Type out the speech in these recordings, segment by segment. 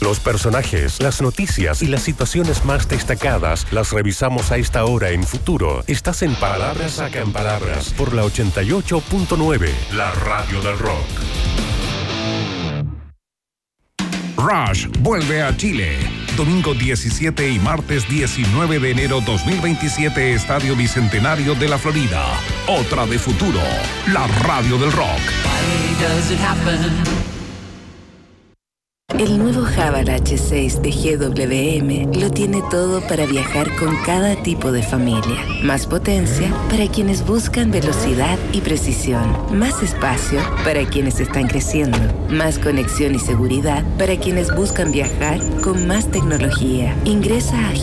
Los personajes, las noticias y las situaciones más destacadas las revisamos a esta hora en Futuro. Estás en Palabras Sacan Palabras por la 88.9, la radio del rock. Rush vuelve a Chile. Domingo 17 y martes 19 de enero 2027, Estadio Bicentenario de la Florida. Otra de Futuro, la radio del rock. El nuevo Haval H6 de GWM lo tiene todo para viajar con cada tipo de familia. Más potencia para quienes buscan velocidad y precisión. Más espacio para quienes están creciendo. Más conexión y seguridad para quienes buscan viajar con más tecnología. Ingresa a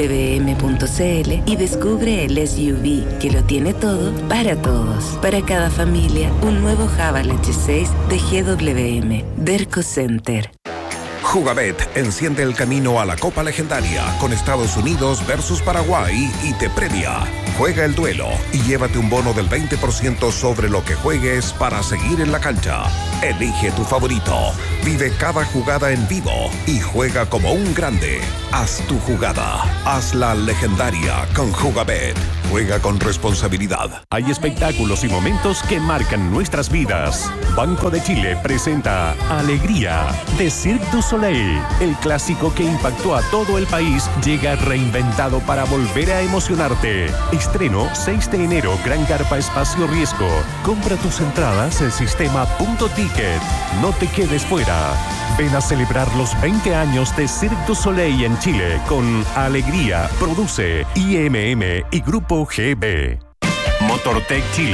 gwm.cl y descubre el SUV que lo tiene todo para todos. Para cada familia, un nuevo Haval H6 de GWM. Derco Center. Jugabet enciende el camino a la Copa Legendaria con Estados Unidos versus Paraguay y te premia. Juega el duelo y llévate un bono del 20% sobre lo que juegues para seguir en la cancha. Elige tu favorito, vive cada jugada en vivo y juega como un grande. Haz tu jugada, hazla legendaria con Jugabet. Juega con responsabilidad. Hay espectáculos y momentos que marcan nuestras vidas. Banco de Chile presenta Alegría de Cirque du Soleil. El clásico que impactó a todo el país llega reinventado para volver a emocionarte. Estreno 6 de enero, Gran Carpa Espacio Riesgo. Compra tus entradas en sistema.ticket. No te quedes fuera. Ven a celebrar los 20 años de Cirque du Soleil en Chile con Alegría. Produce IMM y Grupo GB. Motortech Chile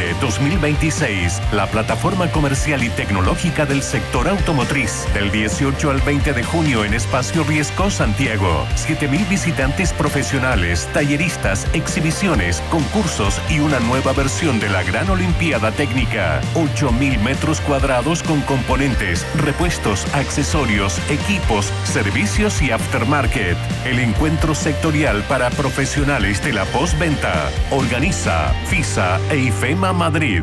2026, la plataforma comercial y tecnológica del sector automotriz. Del 18 al 20 de junio en Espacio Riesgo, Santiago. 7,000 visitantes profesionales, talleristas, exhibiciones, concursos y una nueva versión de la Gran Olimpiada Técnica. 8,000 metros cuadrados con componentes, repuestos, accesorios, equipos, servicios y aftermarket. El encuentro sectorial para profesionales de la postventa. Organiza FISA e IFEMA Madrid.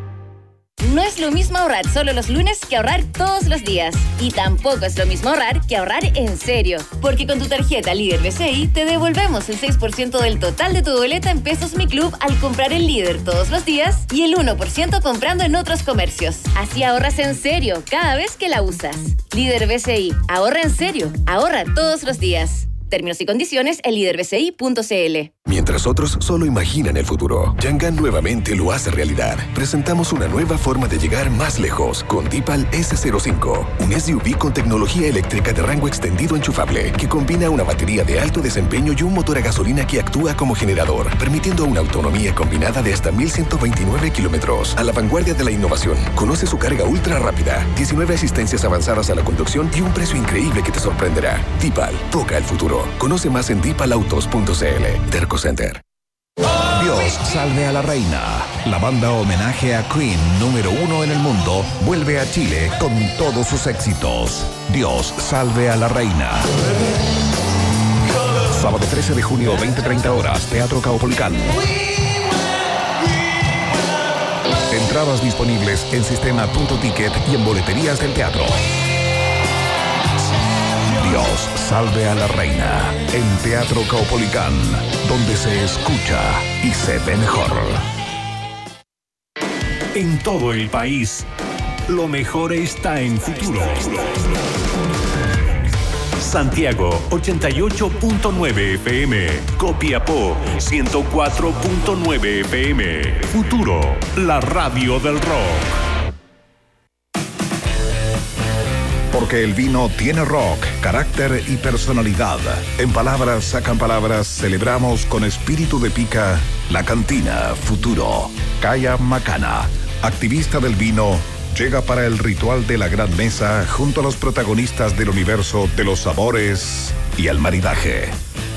No es lo mismo ahorrar solo los lunes que ahorrar todos los días. Y tampoco es lo mismo ahorrar que ahorrar en serio. Porque con tu tarjeta Líder BCI te devolvemos el 6% del total de tu boleta en Pesos Mi Club al comprar en Líder todos los días y el 1% comprando en otros comercios. Así ahorras en serio cada vez que la usas. Líder BCI. Ahorra en serio. Ahorra todos los días. Términos y condiciones en liderbci.cl. Mientras otros solo imaginan el futuro, Yangan nuevamente lo hace realidad. Presentamos una nueva forma de llegar más lejos con Deepal S05, un SUV con tecnología eléctrica de rango extendido enchufable que combina una batería de alto desempeño y un motor a gasolina que actúa como generador, permitiendo una autonomía combinada de hasta 1,129 kilómetros. A la vanguardia de la innovación. Conoce su carga ultra rápida, 19 asistencias avanzadas a la conducción y un precio increíble que te sorprenderá. Deepal, toca el futuro. Conoce más en deepalautos.cl. Derco Center. Dios salve a la reina. La banda homenaje a Queen número 1 en el mundo vuelve a Chile con todos sus éxitos. Dios salve a la reina. Sábado 13 de junio, 20:30 horas, Teatro Caupolicán. Entradas disponibles en sistema.ticket y en boleterías del teatro. Dios salve a la reina en Teatro Caupolicán, donde se escucha y se ve mejor. En todo el país, lo mejor está en Futuro. Santiago 88.9 FM, Copiapó 104.9 FM. Futuro, la radio del rock. Porque el vino tiene rock, carácter y personalidad. En Palabras Sacan Palabras celebramos con espíritu de pica la cantina Futuro. Kaya Macana, activista del vino, llega para el ritual de la gran mesa junto a los protagonistas del universo de los sabores y el maridaje.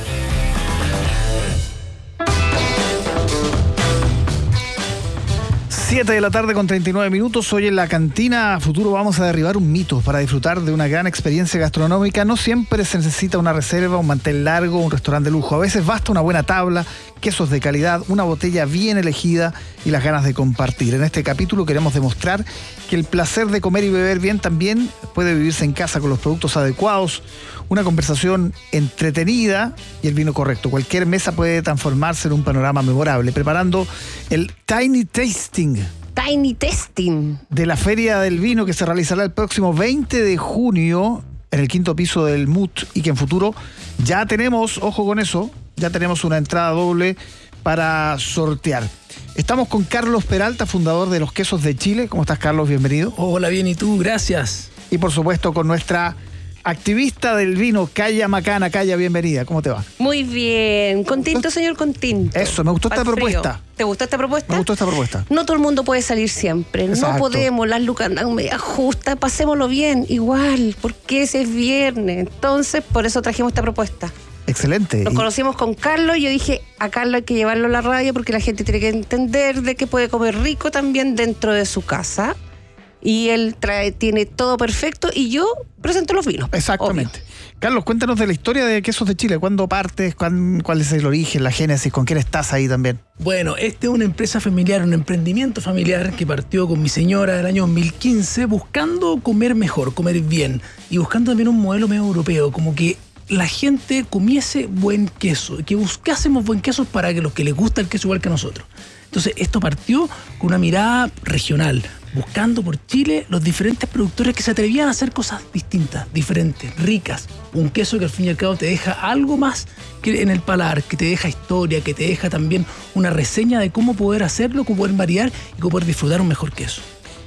Siete de la tarde con 39 minutos. Hoy en la cantina Futuro vamos a derribar un mito. Para disfrutar de una gran experiencia gastronómica no siempre se necesita una reserva, un mantel largo, un restaurante de lujo. A veces basta una buena tabla quesos de calidad, una botella bien elegida y las ganas de compartir. En este capítulo queremos demostrar que el placer de comer y beber bien también puede vivirse en casa con los productos adecuados, una conversación entretenida y el vino correcto. Cualquier mesa puede transformarse en un panorama memorable, preparando el Tiny Tasting de la Feria del Vino que se realizará el próximo 20 de junio en el 5º piso del MUT y que en futuro ya tenemos, ojo con eso, ya tenemos una entrada doble para sortear. Estamos con Carlos Peralta, fundador de Los Quesos de Chile. ¿Cómo estás, Carlos? Bienvenido. Hola, bien, ¿y tú? Gracias. Y por supuesto con nuestra activista del vino, Calla Macana. Calla, bienvenida. ¿Cómo te va? Muy bien. Contento, señor Contento. Eso, me gustó esta propuesta. ¿Te gustó esta propuesta? Me gustó esta propuesta. No todo el mundo puede salir siempre. Exacto. No podemos, las lucas andan media justas, pasémoslo bien, igual, porque ese es viernes. Entonces, por eso trajimos esta propuesta. Excelente. Nos conocimos con Carlos y yo dije, a Carlos hay que llevarlo a la radio porque la gente tiene que entender de que puede comer rico también dentro de su casa. Y él tiene todo perfecto y yo presento los vinos. Exactamente. Obvio. Carlos, cuéntanos de la historia de Quesos de Chile. ¿Cuándo partes? ¿Cuál es el origen, la génesis? ¿Con quién estás ahí también? Bueno, esta es una empresa familiar, un emprendimiento familiar que partió con mi señora del año 2015 buscando comer mejor, comer bien y buscando también un modelo medio europeo, como que la gente comiese buen queso, que buscásemos buen queso para que los que les gusta el queso igual que a nosotros. Entonces esto partió con una mirada regional, buscando por Chile los diferentes productores que se atrevían a hacer cosas distintas, diferentes, ricas. Un queso que al fin y al cabo te deja algo más que en el paladar, que te deja historia, que te deja también una reseña de cómo poder hacerlo, cómo poder variar y cómo poder disfrutar un mejor queso.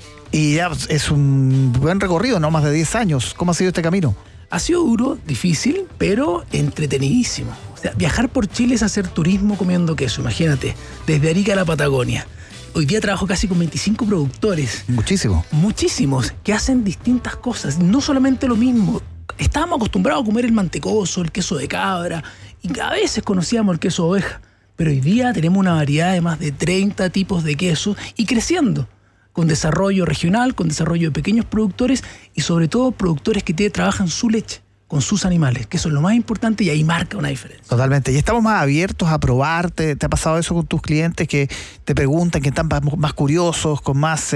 Y ya es un buen recorrido, ¿no? Más de 10 años. ¿Cómo ha sido este camino? Ha sido duro, difícil, pero entretenidísimo. O sea, viajar por Chile es hacer turismo comiendo queso, imagínate, desde Arica a la Patagonia. Hoy día trabajo casi con 25 productores. Muchísimo. Muchísimos, que hacen distintas cosas, no solamente lo mismo. Estábamos acostumbrados a comer el mantecoso, el queso de cabra, y a veces conocíamos el queso de oveja. Pero hoy día tenemos una variedad de más de 30 tipos de queso y creciendo, con desarrollo regional, con desarrollo de pequeños productores y sobre todo productores que trabajan su leche con sus animales, que eso es lo más importante y ahí marca una diferencia. Totalmente. Y estamos más abiertos a probar. ¿Te ha pasado eso con tus clientes que te preguntan, que están más curiosos, con más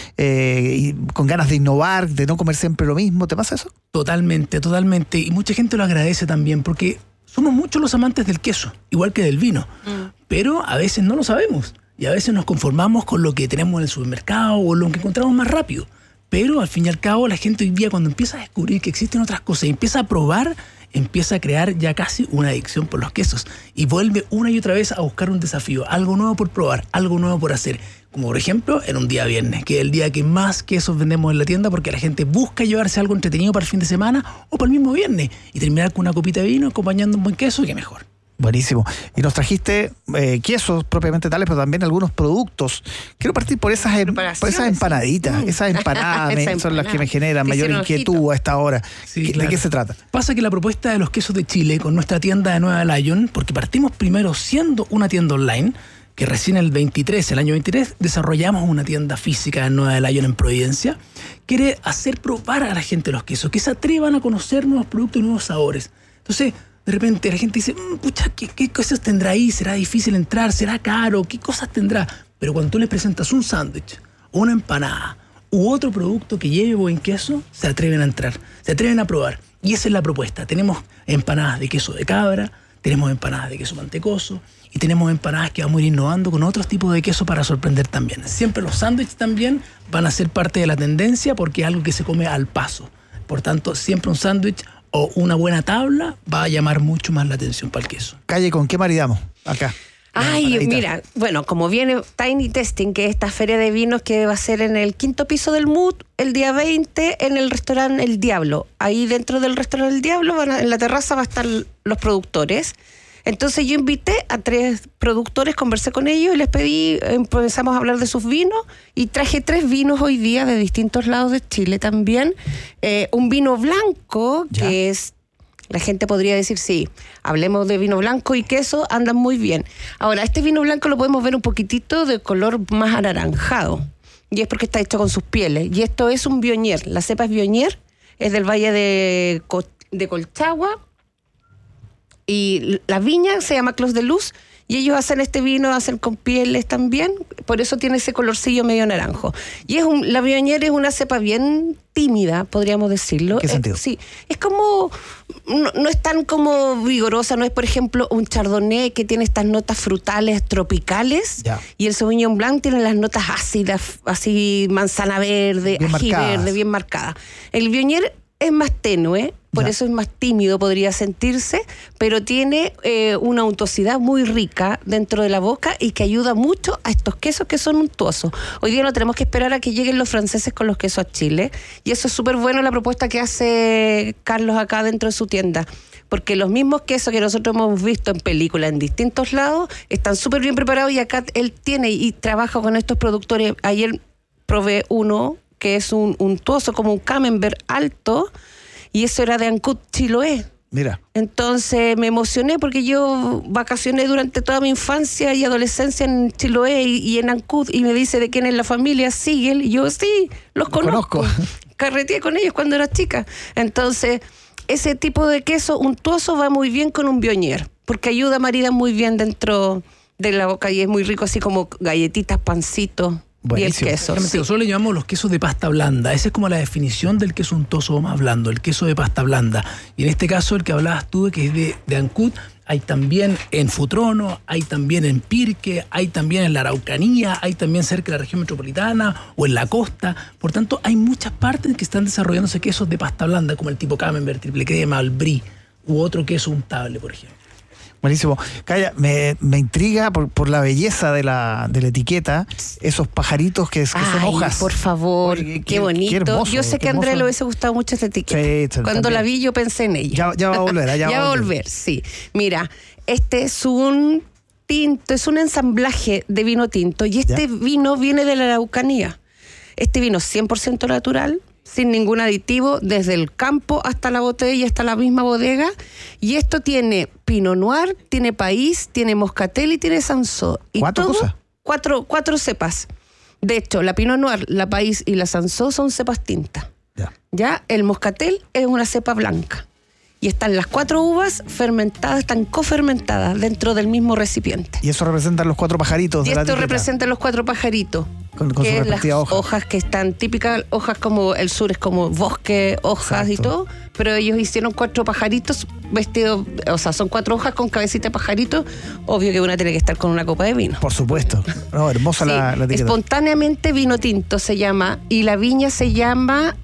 con ganas de innovar, de no comer siempre lo mismo? ¿Te pasa eso? Totalmente, totalmente. Y mucha gente lo agradece también porque somos muchos los amantes del queso, igual que del vino, pero a veces no lo sabemos. Y a veces nos conformamos con lo que tenemos en el supermercado o lo que encontramos más rápido. Pero al fin y al cabo la gente hoy día cuando empieza a descubrir que existen otras cosas y empieza a probar, empieza a crear ya casi una adicción por los quesos. Y vuelve una y otra vez a buscar un desafío, algo nuevo por probar, algo nuevo por hacer. Como por ejemplo en un día viernes, que es el día que más quesos vendemos en la tienda porque la gente busca llevarse algo entretenido para el fin de semana o para el mismo viernes y terminar con una copita de vino acompañando un buen queso, que mejor. Buenísimo. Y nos trajiste quesos propiamente tales, pero también algunos productos. Quiero partir por esas empanaditas. Esas empanadas son las que me generan mayor inquietud a esta hora. Sí, ¿De qué se trata? Pasa que la propuesta de Los Quesos de Chile con nuestra tienda de Nueva Lion, porque partimos primero siendo una tienda online, que recién el año 23, desarrollamos una tienda física de Nueva Lion en Providencia, quiere hacer probar a la gente los quesos, que se atrevan a conocer nuevos productos y nuevos sabores. Entonces, de repente la gente dice, pucha, ¿qué cosas tendrá ahí? ¿Será difícil entrar? ¿Será caro? ¿Qué cosas tendrá? Pero cuando tú les presentas un sándwich, una empanada u otro producto que lleve buen queso, se atreven a entrar, se atreven a probar. Y esa es la propuesta. Tenemos empanadas de queso de cabra, tenemos empanadas de queso mantecoso y tenemos empanadas que vamos a ir innovando con otros tipos de queso para sorprender también. Siempre los sándwiches también van a ser parte de la tendencia porque es algo que se come al paso. Por tanto, siempre un sándwich o una buena tabla va a llamar mucho más la atención para el queso. Calle, ¿con qué maridamos acá? Ay, mira, bueno, como viene Tiny Tasting, que es esta feria de vinos que va a ser en el 5º piso del MUT, el día 20, en el restaurante El Diablo. Ahí dentro del restaurante El Diablo, en la terraza va a estar los productores. Entonces yo invité a 3 productores, conversé con ellos y les pedí, empezamos a hablar de sus vinos y traje 3 vinos hoy día de distintos lados de Chile también. Un vino blanco, ¿ya? Que es, la gente podría decir, sí, hablemos de vino blanco y queso, andan muy bien. Ahora, este vino blanco lo podemos ver un poquitito de color más anaranjado y es porque está hecho con sus pieles. Y esto es un Viognier, la cepa es Viognier, es del Valle de Colchagua. Y la viña se llama Clos de Luz y ellos hacen este vino, hacen con pieles también, por eso tiene ese colorcillo medio naranjo. Y la Viognier es una cepa bien tímida, podríamos decirlo. ¿En qué sentido? Sí, es como, no es tan como vigorosa, no es por ejemplo un Chardonnay que tiene estas notas frutales tropicales, y el Sauvignon Blanc tiene las notas ácidas, así manzana verde, bien ají marcadas. verde, bien marcada. El Viognier es más tenue, por eso es más tímido, podría sentirse, pero tiene una untuosidad muy rica dentro de la boca y que ayuda mucho a estos quesos que son untuosos. Hoy día no tenemos que esperar a que lleguen los franceses con los quesos a Chile, y eso es súper bueno la propuesta que hace Carlos acá dentro de su tienda, porque los mismos quesos que nosotros hemos visto en películas en distintos lados están súper bien preparados, y acá él tiene y trabaja con estos productores. Ayer probé uno que es un untuoso, como un camembert alto, y eso era de Ancud Chiloé. Mira. Entonces me emocioné porque yo vacacioné durante toda mi infancia y adolescencia en Chiloé y en Ancud, y me dice de quién es la familia Siegel, y yo sí, los conozco. Carreteé con ellos cuando era chica. Entonces, ese tipo de queso untuoso va muy bien con un Viognier, porque ayuda a maridar muy bien dentro de la boca, y es muy rico, así como galletitas, pancitos. Buenísimo. Y el queso. Sí. Nosotros le llamamos los quesos de pasta blanda. Esa es como la definición del queso untuoso más blando, el queso de pasta blanda. Y en este caso, el que hablabas tú, que es de Ancud, hay también en Futrono, hay también en Pirque, hay también en la Araucanía, hay también cerca de la región metropolitana o en la costa. Por tanto, hay muchas partes en que están desarrollándose quesos de pasta blanda, como el tipo Camembert, triple crema, el Brie, u otro queso untable, por ejemplo. Buenísimo. Calla, me intriga por la belleza de la etiqueta, esos pajaritos que son hojas. Por favor, Oye, qué bonito. qué hermoso, yo sé que a Andrés le hubiese gustado mucho esta etiqueta. Sí, cuando también. la vi yo pensé en ella. Ya va a volver. Ya va a volver, sí. Mira, este es un tinto, es un ensamblaje de vino tinto, y este vino viene de la Araucanía. Este vino es 100% natural, sin ningún aditivo, desde el campo hasta la botella, hasta la misma bodega. Y esto tiene Pinot Noir, tiene País, tiene Moscatel y tiene Sansó. Y ¿Cuatro todo, cosas? Cuatro cepas. De hecho, la Pinot Noir, la País y la Sansó son cepas tintas. Ya, el Moscatel es una cepa blanca. Y están las 4 uvas fermentadas, están cofermentadas dentro del mismo recipiente. Y eso representa los 4 pajaritos Y de la esto etiqueta. representa los 4 pajaritos. Con su que es las respectiva hoja. hojas que están típicas, hojas como el sur es como bosque, hojas y todo, pero ellos hicieron 4 pajaritos vestidos, o sea, son 4 hojas con cabecita de pajarito. Obvio que una tiene que estar con una copa de vino. Por supuesto. No, hermosa Sí, la etiqueta. espontáneamente vino tinto se llama, y la viña se llama,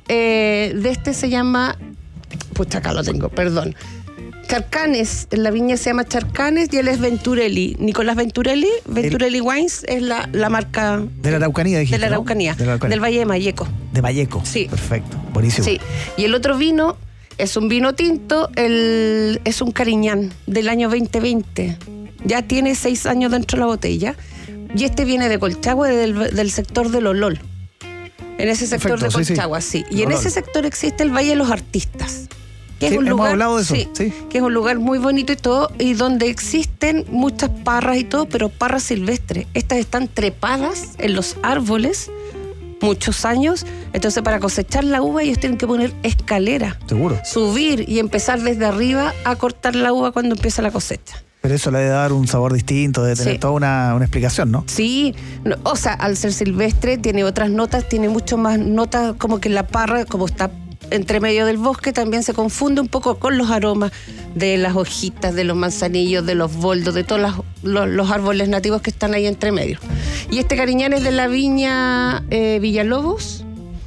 se llama, pucha, acá lo tengo, perdón. Charcanes, la viña se llama Charcanes y él es Venturelli. Nicolás Venturelli Wines es la marca de la Araucanía, dijiste, de la ¿no? Araucanía, De la Araucanía. del Valle de Mayeco. De Valleco. Sí. Perfecto. Buenísimo. Sí. Y el otro vino es un vino tinto, es un Cariñán del año 2020. Ya tiene 6 años dentro de la botella. Y este viene de Colchagua, del sector del Olol. En ese sector Perfecto, de sí, Colchagua, sí. Y en Olol. ese sector existe el Valle de los Artistas. Que Sí, es un hemos lugar, hablado de eso, sí, sí. que es un lugar muy bonito y todo, y donde existen muchas parras y todo, pero parras silvestres. Estas están trepadas en los árboles muchos años, entonces para cosechar la uva ellos tienen que poner escalera, Seguro. subir y empezar desde arriba a cortar la uva cuando empieza la cosecha. Pero eso le debe dar un sabor distinto, debe tener Sí. toda una explicación, ¿no? Sí, o sea, al ser silvestre tiene otras notas, tiene mucho más notas, como que la parra, como está entre medio del bosque, también se confunde un poco con los aromas de las hojitas, de los manzanillos, de los boldos, de todos los árboles nativos que están ahí entre medio. Y este Cariñán es de la viña Villalobos,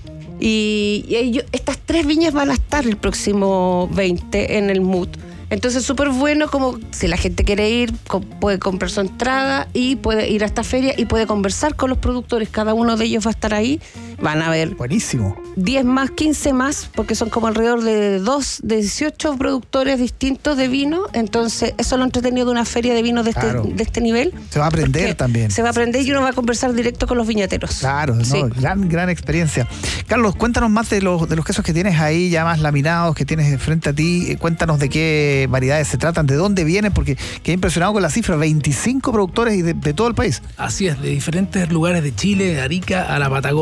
y estas 3 viñas van a estar el próximo 20 en el MUT. Entonces, súper bueno, como si la gente quiere ir, puede comprar su entrada y puede ir a esta feria y puede conversar con los productores. Cada uno de ellos va a estar ahí. Van a ver Buenísimo. 10 más, 15 más, porque son como alrededor de 18 productores distintos de vino. Entonces, eso es lo entretenido de una feria de vino de este nivel. Se va a aprender Porque también. Se va a aprender y uno va a conversar directo con los viñateros. Claro, ¿no? Sí. Gran experiencia. Carlos, cuéntanos más de los quesos que tienes ahí, ya más laminados, que tienes frente a ti. Cuéntanos de qué variedades se tratan, de dónde vienen, porque quedé impresionado con la cifra, 25 productores y de todo el país. Así es, de diferentes lugares de Chile, de Arica a la Patagonia. Tenemos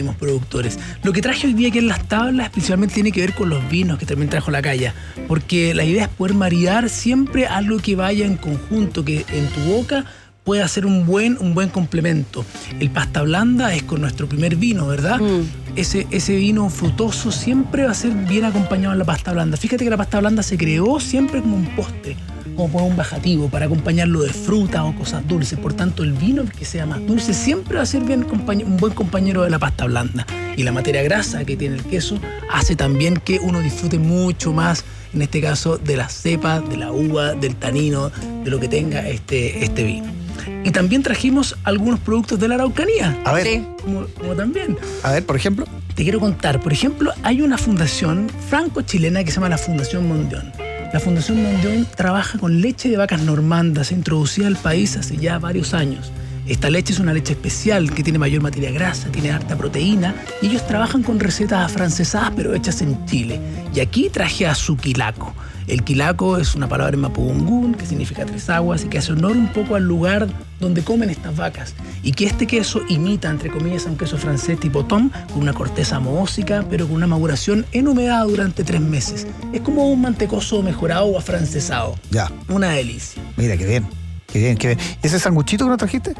muchísimos productores. Lo que traje hoy día aquí en las tablas principalmente tiene que ver con los vinos que también trajo la Calla, porque la idea es poder maridar siempre algo que vaya en conjunto, que en tu boca puede hacer un buen complemento. El pasta blanda es con nuestro primer vino, ¿verdad? Ese vino frutoso siempre va a ser bien acompañado en la pasta blanda. Fíjate que la pasta blanda se creó siempre como un postre, como un bajativo, para acompañarlo de fruta o cosas dulces. Por tanto, el vino que sea más dulce siempre va a ser un buen compañero de la pasta blanda. Y la materia grasa que tiene el queso hace también que uno disfrute mucho más, en este caso, de la cepa, de la uva, del tanino, de lo que tenga este vino. Y también trajimos algunos productos de la Araucanía. A ver. Sí. Como también. A ver, por ejemplo. Te quiero contar. Por ejemplo, hay una fundación franco-chilena que se llama la Fundación Mondión. La Fundación Mondión trabaja con leche de vacas normandas, introducida al país hace ya varios años. Esta leche es una leche especial que tiene mayor materia grasa, tiene harta proteína, y ellos trabajan con recetas afrancesadas pero hechas en Chile. Y aquí traje a su quilaco. El quilaco es una palabra en mapudungún que significa 3 aguas y que hace honor un poco al lugar donde comen estas vacas. Y que este queso imita, entre comillas, a un queso francés tipo Tom, con una corteza mohósica, pero con una maduración en humedad durante 3 meses. Es como un mantecoso mejorado o afrancesado. Ya. Una delicia. Mira, qué bien. Qué bien, qué bien. ¿Y ese sanguchito que nos trajiste?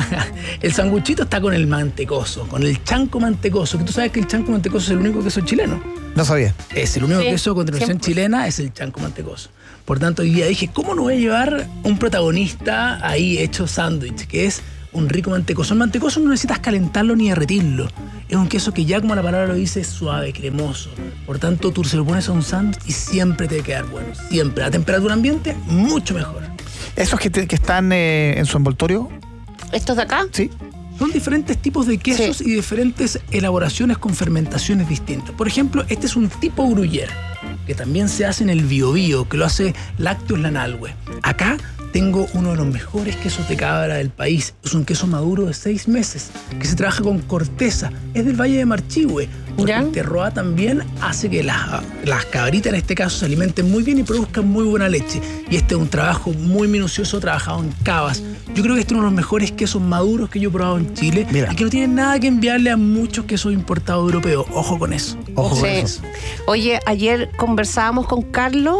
El sanguchito está con el mantecoso, con el chanco mantecoso, que tú sabes que el chanco mantecoso es el único queso chileno. No sabía. Es el único queso con denominación chilena, es el chanco mantecoso. Por tanto, hoy día dije, ¿cómo no voy a llevar un protagonista ahí hecho sándwich? Que es un rico mantecoso. El mantecoso no necesitas calentarlo ni derretirlo. Es un queso que ya, como la palabra lo dice, es suave, cremoso. Por tanto, tú se lo pones a un sándwich y siempre te va a quedar bueno. Siempre. A temperatura ambiente, mucho mejor. ¿Esos que están en su envoltorio? ¿Estos de acá? Sí. Son diferentes tipos de quesos y diferentes elaboraciones con fermentaciones distintas. Por ejemplo, este es un tipo gruyère, que también se hace en el Biobío, que lo hace Lácteos Lanalhue. Acá tengo uno de los mejores quesos de cabra del país. Es un queso maduro de 6 meses, que se trabaja con corteza. Es del Valle de Marchihue, porque el terroir también hace que las cabritas, en este caso, se alimenten muy bien y produzcan muy buena leche. Y este es un trabajo muy minucioso, trabajado en cavas. Yo creo que este es uno de los mejores quesos maduros que yo he probado en Chile. Mira. Y que no tiene nada que enviarle a muchos quesos importados europeos. Ojo con eso. Ojo con eso. Oye, ayer conversábamos con Carlos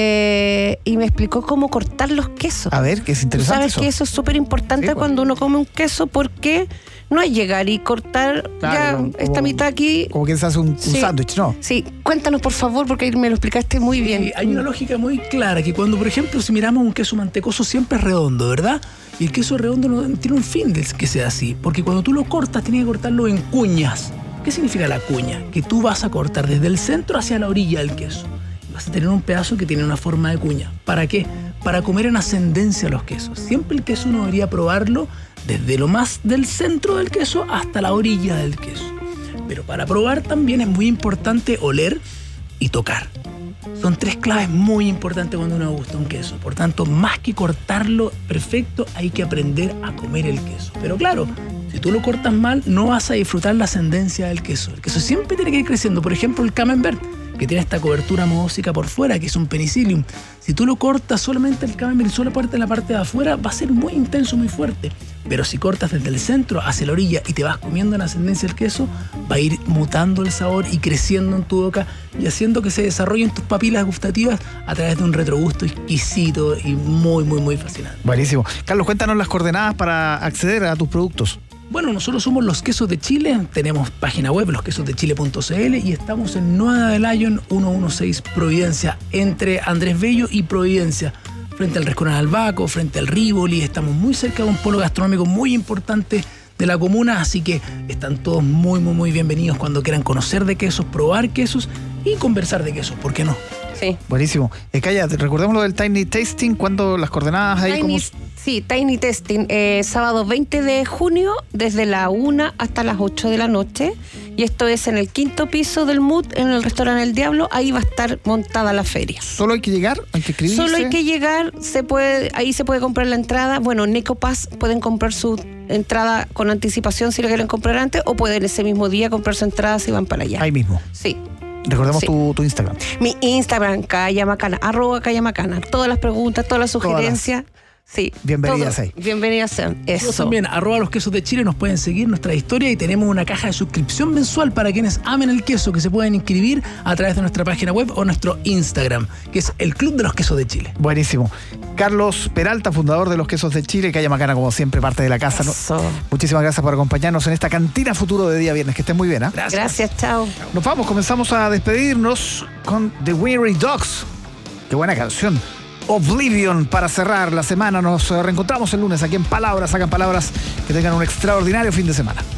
y me explicó cómo cortar los quesos. A ver, que es interesante. Sabes que eso es súper importante cuando uno come un queso, porque no es llegar y cortar esta mitad aquí. Como que se hace un sándwich, ¿no? Sí, cuéntanos por favor, porque me lo explicaste muy bien. Hay una lógica muy clara, que cuando, por ejemplo, si miramos un queso mantecoso siempre es redondo, ¿verdad? Y el queso redondo no tiene un fin de que sea así, porque cuando tú lo cortas tienes que cortarlo en cuñas. ¿Qué significa la cuña? Que tú vas a cortar desde el centro hacia la orilla del queso. Y vas a tener un pedazo que tiene una forma de cuña. ¿Para qué? Para comer en ascendencia los quesos. Siempre el queso uno debería probarlo desde lo más del centro del queso hasta la orilla del queso. Pero para probar también es muy importante oler y tocar. Son 3 claves muy importantes cuando uno gusta un queso. Por tanto, más que cortarlo perfecto, hay que aprender a comer el queso. Pero claro, si tú lo cortas mal, no vas a disfrutar la ascendencia del queso. El queso siempre tiene que ir creciendo. Por ejemplo, el camembert, que tiene esta cobertura mohósica por fuera, que es un penicillium. Si tú lo cortas solamente el camembert y solo la parte de afuera, va a ser muy intenso, muy fuerte. Pero si cortas desde el centro hacia la orilla y te vas comiendo en ascendencia el queso, va a ir mutando el sabor y creciendo en tu boca y haciendo que se desarrollen tus papilas gustativas a través de un retrogusto exquisito y muy, muy, muy fascinante. Buenísimo. Carlos, cuéntanos las coordenadas para acceder a tus productos. Bueno, nosotros somos Los Quesos de Chile, tenemos página web, losquesosdechile.cl, y estamos en Nueva de Lyon 116 Providencia, entre Andrés Bello y Providencia, frente al restaurante Albaco, frente al Rivoli. Estamos muy cerca de un polo gastronómico muy importante de la comuna, así que están todos muy, muy, muy bienvenidos cuando quieran conocer de quesos, probar quesos y conversar de quesos, ¿por qué no? Sí. Buenísimo. Calla, recordemos lo del Tiny Tasting, ¿cuándo las coordenadas ahí? Sí, Tiny Tasting, sábado 20 de junio, desde la 1 hasta las 8 de la noche. Y esto es en el 5º piso del Mood, en el restaurante El Diablo. Ahí va a estar montada la feria. ¿Solo hay que llegar? ¿Hay que escribirse? Solo hay que llegar, ahí se puede comprar la entrada. Bueno, Necopass pueden comprar su entrada con anticipación si lo quieren comprar antes, o pueden ese mismo día comprar su entrada si van para allá. Ahí mismo. Sí. Recordemos tu Instagram. Mi Instagram, @Calla Macana. Todas las preguntas, todas las sugerencias. Sí. Bienvenidas todo. ahí. Bienvenidas sean. Nosotros Eso. también, @losquesos_de_chile, nos pueden seguir nuestra historia y tenemos una caja de suscripción mensual para quienes amen el queso, que se pueden inscribir a través de nuestra página web o nuestro Instagram, que es el Club de los Quesos de Chile. Buenísimo. Carlos Peralta, fundador de Los Quesos de Chile, Calle Macana, como siempre, parte de la casa, ¿no? Eso. Muchísimas gracias por acompañarnos en esta cantina futuro de día viernes. Que estén muy bien, ¿eh? Gracias, chao. Nos vamos, comenzamos a despedirnos con The Weary Dogs. Qué buena canción. Oblivion para cerrar la semana. Nos reencontramos el lunes aquí en Palabras, Sacan Palabras. Que tengan un extraordinario fin de semana.